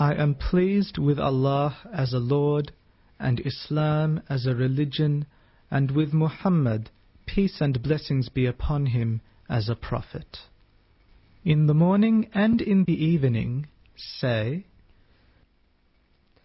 I am pleased with Allah as a Lord, and Islam as a religion, and with Muhammad, peace and blessings be upon him, as a prophet. In the morning and in the evening, say,